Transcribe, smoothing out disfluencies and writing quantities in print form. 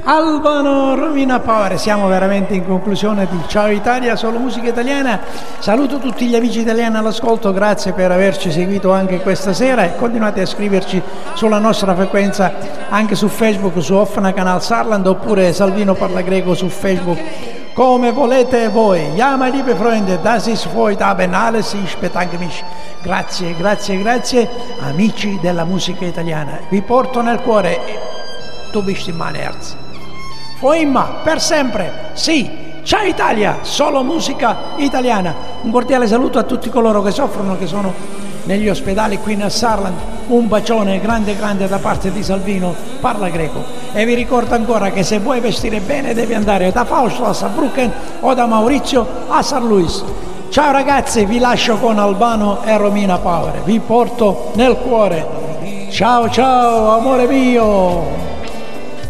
Albano Romina Power. Siamo veramente in conclusione di Ciao Italia, solo musica italiana. Saluto tutti gli amici italiani all'ascolto, grazie per averci seguito anche questa sera e continuate a scriverci sulla nostra frequenza anche su Facebook, su Offna Canal Saarland oppure Salvino Parla Greco su Facebook. Come volete voi. Ja, meine liebe Freunde, das ist für heute Abend alles. Ich bedanke mich. Grazie, grazie, grazie, amici della musica italiana. Vi porto nel cuore. Tu bist in mein Herz. Für immer, per sempre, sì. Ciao Italia, solo musica italiana. Un cordiale saluto a tutti coloro che soffrono, che sono negli ospedali qui a Saarland. Un bacione grande grande da parte di Salvino Parla Greco. E vi ricordo ancora che se vuoi vestire bene devi andare da Fausto a Saarbrücken o da Maurizio a San Luis. Ciao ragazzi, vi lascio con Albano e Romina Power. Vi porto nel cuore. Ciao ciao, amore mio.